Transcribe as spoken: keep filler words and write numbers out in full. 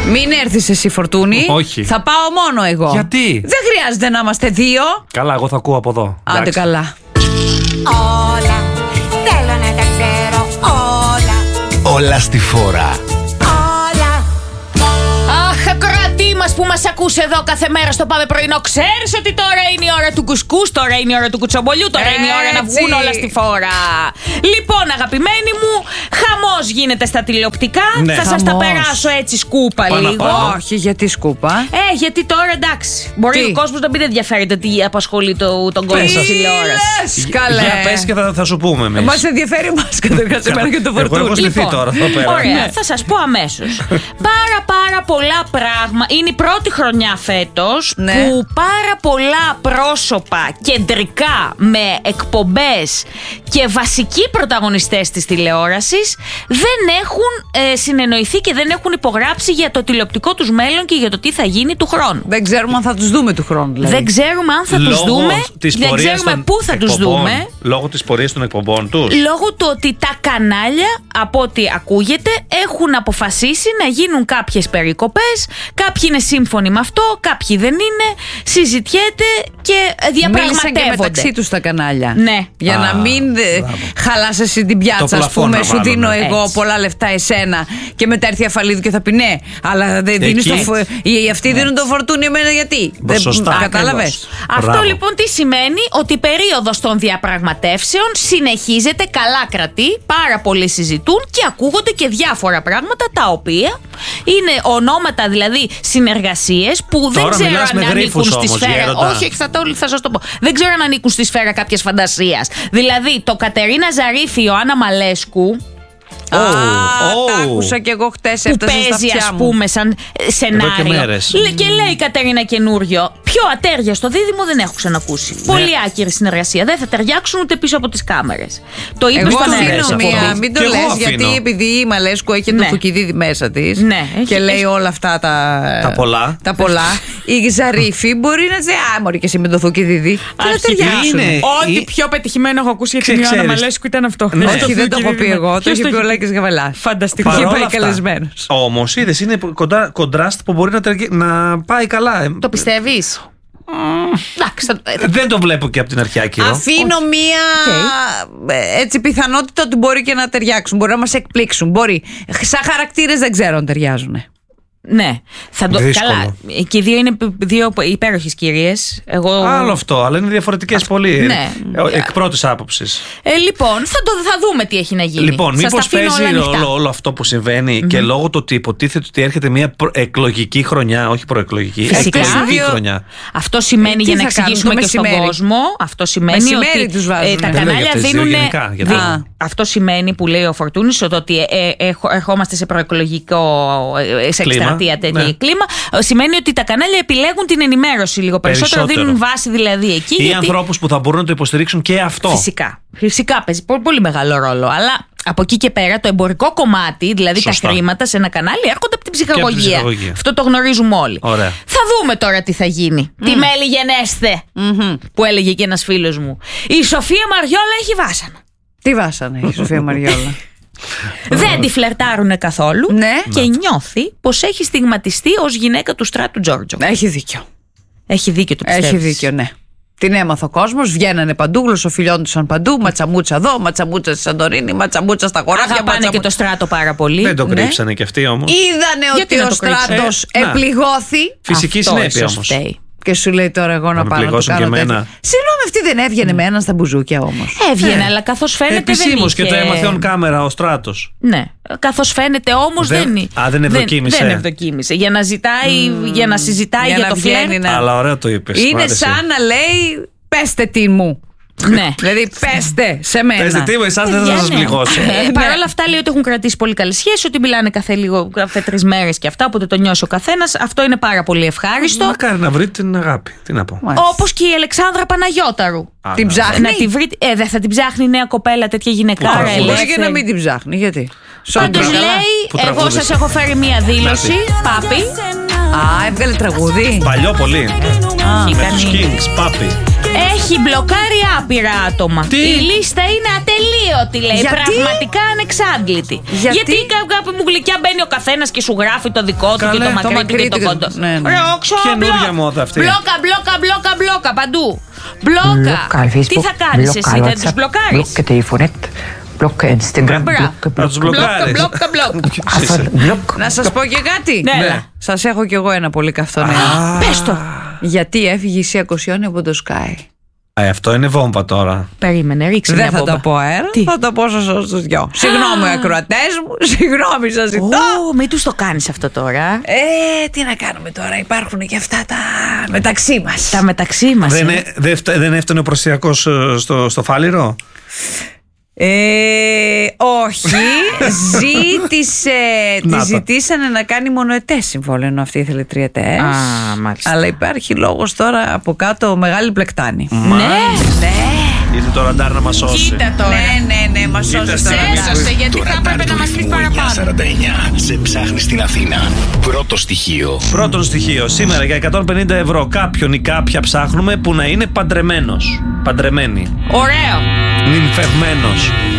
Μην έρθεις εσύ, Φορτούνη. Όχι. Θα πάω μόνο εγώ. Γιατί? Δεν χρειάζεται να είμαστε δύο. Καλά, εγώ θα ακούω από εδώ. Άντε Εντάξει. καλά. Όλα, θέλω να τα ξέρω όλα. Όλα στη φόρα. Όλα. Αχ, ακροατή μας που μας ακούς εδώ κάθε μέρα στο Πάμε Πρωινό, ξέρεις ότι τώρα είναι η ώρα του κουσκούς, τώρα είναι η ώρα του κουτσομπολιού, τώρα είναι η ώρα να Έτσι. βγουν όλα στη φόρα. Λοιπόν, αγαπημένοι μου, χαμός γίνεται στα τηλεοπτικά. Ναι. Θα σας τα Χαμός. περάσω έτσι σκούπα Πάνω λίγο. πάνω. Όχι, γιατί σκούπα. Ε, γιατί τώρα εντάξει. Μπορεί Τι? ο κόσμος να μην ενδιαφέρεται τι απασχολεί το, τον κόσμο στη τηλεόραση. Λες, καλέ. Για πες και θα, θα σου πούμε εμείς. Μας ενδιαφέρει εμάς καταρχάς εμένα και το Εγώ έχω Φορτούνη. στηθεί τώρα εδώ πέρα. Ωραία, Ναι. θα σας πω αμέσως. Πάρα πάρα πολλά πράγματα. Είναι η πρώτη χρονιά φέτος Ναι. που πάρα πολλά πρόσωπα κεντρικά με εκπομπές και βασικοί πρωταγωνιστές της τηλεόρασης δεν έχουν ε, συνεννοηθεί και δεν έχουν υπογράψει για το τηλεοπτικό τους μέλλον και για το τι θα γίνει του χρόνου. Δεν ξέρουμε αν θα τους δούμε του χρόνου, δηλαδή. Δεν ξέρουμε αν θα τους Λόγω δούμε, της δεν πορείας ξέρουμε των πού θα τους εκπομπών. δούμε. Λόγω της πορείας των εκπομπών τους. Λόγω του ότι τα κανάλια, από ό,τι ακούγεται, έχουν αποφασίσει να γίνουν κάποιες περικοπές. Κάποιοι είναι σύμφωνοι με αυτό, κάποιοι δεν είναι. Συζητιέται και Μίλησαν και διαπραγματεύονται. μεταξύ τους τα κανάλια. Ναι. Για Α, να μην ε, μπράβο. χαλάς εσύ την Το πιάτσα, ας πλαφόν πούμε. να Σου βάλουμε. δίνω εγώ Έτσι. πολλά λεφτά εσένα και μετά έρθει η Αφαλίδου και θα πει ναι, αλλά δεν δίνεις Εκεί. το φο... οι αυτοί δίνουν το Φορτούνι εμένα γιατί. Δεν- Σωστά. Κατάλαβες. Ακριβώς. Αυτό Μπράβο. λοιπόν τι σημαίνει? Ότι η περίοδος των διαπραγματεύσεων συνεχίζεται, καλά κρατεί, πάρα πολλοί συζητούν και ακούγονται και διάφορα πράγματα τα οποία είναι ονόματα, δηλαδή συνεργασίες που δεν Τώρα ξέρω μιλάς αν με ανήκουν γρίφους στη όμως, σφαίρα. Γέροντα. Όχι, όχι, θα, το, θα σας το πω. Δεν ξέρω αν ανήκουν στη σφαίρα κάποιας φαντασίας. Δηλαδή το Κατερίνα Ζαρίφη, Ιωάννα Μαλέσκου, Α, Oh. τα άκουσα και εγώ χτες, που έφτασε στα παίζει, αυτιά ας μου. πούμε, σαν ε, σενάριο. και μέρες. Λε- Και λέει η Κατερίνα καινούριο. Πιο ατέριαστο δίδυμο δεν έχω ξανακούσει. Ναι. Πολύ άκυρη συνεργασία. Δεν θα ταιριάξουν ούτε πίσω από τις κάμερες. Το είπε Εγώ στον αρέσει αφήνω αυτό. μία, μην το Κι εγώ λες, αφήνω. γιατί επειδή η Μαλέσκου έχει το Ναι. Θουκυδίδη μέσα της Ναι, έχει- και λέει έχει- όλα αυτά τα, Τα πολλά. τα πολλά, η Ζαρίφη μπορεί να λέει α, μωρή και εσύ με το Θουκυδίδη και να Αρχικά ταιριάσουν. είναι. Ό,τι Ή- πιο πετυχημένο έχω ακούσει για Ξέ- την Ιωάννα ξέρεις. Μαλέσκου ήταν αυτό. Ναι. Όχι, δεν το έχω πει εγώ, το είχε πει ο Λάκης Γαβαλάς. Φανταστικό. Είχε Παρόλα πάει αυτά, καλεσμένος. όμως είδες, είναι κοντά, κοντράστ που μπορεί να, τερκε- να πάει καλά. Ε, Το πιστεύεις? Εντάξει. θα- θα- Δεν το βλέπω και από την αρχαία κύριο. Αφήνω μία ε, έτσι πιθανότητα ότι μπορεί και να ταιριάξουν. Μπορεί να μας εκπλήξουν. Μπορεί. Σαν χαρακτήρες δεν ξέρω αν ταιριάζουν. Ναι. Θα το, Δύσκολο. καλά. Και οι δύο είναι δύο υπέροχες κυρίες. Εγώ... Άλλο αυτό, αλλά είναι διαφορετικές πολύ. ναι. Ε, Εκ πρώτης άποψης. Ε, λοιπόν, θα, το, θα δούμε τι έχει να γίνει. Λοιπόν, Σας τα μήπως αφήνω όλα παίζει ανοιχτά. όλο, όλο αυτό που συμβαίνει και λόγω του ότι υποτίθεται ότι έρχεται μια προ- εκλογική χρονιά, όχι προεκλογική, Φυσικά. εκλογική Δύο- χρονιά. Αυτό σημαίνει, Ε, για τι να θα κάνουν, εξηγήσουμε το και στον μεσημέρι. κόσμο, αυτό σημαίνει Μεσημέρι ότι τους βάζουν. ε, τα Δεν λέω για κανάλια αυτές τις δύο, δίνουν. γενικά, για τα- Αυτό σημαίνει που λέει ο Φορτούνης ότι ε, ε, ερχο- ερχόμαστε σε προεκλογικό, ε, σε Κλίμα, εκστρατεία τέτοια ναι. κλίμα. Ε, Σημαίνει ότι τα κανάλια επιλέγουν την ενημέρωση λίγο περισσότερο, Περισσότερο. δίνουν βάση δηλαδή εκεί. Ή γιατί- ανθρώπους που θα μπορούν να το υποστηρίξουν και αυτό. Φυσικά. Φυσικά παίζει πολύ, πολύ μεγάλο ρόλο. Αλλά από εκεί και πέρα το εμπορικό κομμάτι, δηλαδή Σωστά. τα χρήματα σε ένα κανάλι, έρχονται από την από την ψυχαγωγία. ψυχαγωγία. Αυτό το γνωρίζουμε όλοι. Ωραία. Θα δούμε τώρα τι θα γίνει. Τι μέλη γενέστε, που έλεγε και ένας φίλος μου. Η Σοφία Μαριόλα έχει βάσανα. Τι βάσανε η Σοφία Μαριόλα. Δεν τη φλερτάρουνε καθόλου Ναι. και νιώθει πως έχει στιγματιστεί ως γυναίκα του Στράτου Τζόρτζο. Έχει δίκιο. Έχει δίκιο, το πιστεύεις? Έχει δίκιο, ναι. Την έμαθε ο κόσμο, βγαίνανε παντού, γλωσσοφιλιόντουσαν παντού. Ματσαμούτσα εδώ, ματσαμούτσα στη Σαντορίνη, ματσαμούτσα στα χωράφια. Αγαπάνε και ματσαμούτσα- το Στράτο πάρα πολύ. Δεν το Ναι. κρύψανε κι αυτοί όμως. Είδανε Γιατί ότι να ο το κρύψουν, Στράτος ε? Να. επληγώθη. Φυσική Αυτό συνέπεια ίσως όμως. φταίει. Και σου λέει τώρα εγώ να με πάω να το πληγώσουν κάνω και τέτοιο. εμένα. Συγγνώμη, αυτή δεν έβγαινε με έναν στα μπουζούκια όμως. Έβγαινε, αλλά καθώς φαίνεται δεν Επισήμως είχε... και το έμαθε on κάμερα ο Στράτος. Ναι, καθώς φαίνεται όμως Δεν- δεν... Α, δεν ευδοκίμησε. Δεν, δεν ευδοκίμησε. Για να, ζητάει, για να συζητάει για, Για να το βγαίνει φλερτ. να- Αλλά ωραία το είπες. μ' Είναι άρεσε. σαν να λέει πέστε τι μου. Ναι. Δηλαδή πέστε σε μένα. Πες τι μου, εσάς δεν θα Παιδιά, σας ναι. πληγώσω. Ε, Παρ' όλα αυτά λέει ότι έχουν κρατήσει πολύ καλές σχέσεις, ότι μιλάνε κάθε λίγο, κάθε τρεις μέρες και αυτά, οπότε το νιώσει ο καθένας. Αυτό είναι πάρα πολύ ευχάριστο. Μακάρι να βρείτε την αγάπη. Τι να πω. Μάλιστα. Όπως και η Αλεξάνδρα Παναγιώταρου. Α, Την ναι. ψάχνει. Να τη βρει, ε, δεν θα την ψάχνει η νέα κοπέλα τέτοια γυναικάρα Που θα Μπορεί ελεύθερη. και να μην την ψάχνει. Γιατί. Πάντως Σόντρα. λέει, Που εγώ τραγούδισε. σας έχω φέρει μία δήλωση, Πάπη. Α, έβγαλε τραγούδι. Παλιό πολύ. Έχει Με τους κάνει. Kings, Πάπη. Έχει μπλοκάρει άπειρα άτομα. Τι? Η λίστα είναι ατελείωτη, λέει. Γιατί? Πραγματικά ανεξάντλητη. Γιατί? κά- κάπου μου γλυκιά μπαίνει ο καθένας και σου γράφει το δικό του Καλέ, και το το μακρύ του μακρύ και το του και- κοντό. ναι, ναι. Ρώξω, Καινούργια μπλοκ. μόδα αυτή. Μπλόκα, μπλόκα, μπλόκα, μπλόκα παντού. Μπλόκα. Blocca al Facebook, Τι θα κάνεις blocca εσύ, al δεν τους WhatsApp, μπλοκάρεις. blocca Telefonet, blocca Instagram, Μπράβο. blocca, Να τους blocca, μπλοκάρεις. Μπλόκα, μπλόκα, μπλόκα. Afar, block. Να σας πω και κάτι. Ναι, Ναι. έλα. Σας έχω κι εγώ ένα πολύ καυτό νέο. Πες το. Γιατί έφυγε η Σία Κοσιόνη από το Sky. Α, αυτό είναι βόμβα τώρα. Περίμενε, ρίξε Δεν μια θα μπόμπα. το πω αέρα, Τι? θα το πω στους δυο. Συγγνώμη ακροατές μου, συγγνώμη σας ζητώ. Ω, μην τους το κάνεις αυτό τώρα. Ε, τι να κάνουμε τώρα, υπάρχουν και αυτά τα μεταξύ μας. Τα μεταξύ μας. Δεν, ε. ε, δεν, φτα- δεν έφτανε ο Προσιακός ε, στο, στο Φάληρο. Ε, όχι, ζήτησε, τη Να τα. ζητήσανε να κάνει μονοετές συμβόλαιο, ενώ αυτή ήθελε τριετές. Α, μάλιστα. Αλλά υπάρχει λόγος τώρα από κάτω μεγάλη πλεκτάνη. Ναι, ναι. Ήρθε το ραντάρ να μας σώσει. Κοίτα τώρα. Ναι, ναι, ναι, μας Κοίτα σώσε στα τώρα. ραντάρ. Έσωσε, γιατί Το θα ραντάρ έπρεπε του να μας πεις ρυθμού εννιακόσια παραπάνω. σαράντα εννιά σε ψάχνει στην Αθήνα. Πρώτο στοιχείο. Πρώτον στοιχείο. Σήμερα για εκατόν πενήντα ευρώ κάποιον ή κάποια ψάχνουμε που να είναι παντρεμένος. Παντρεμένη. Ωραίο. Νυμφευμένος.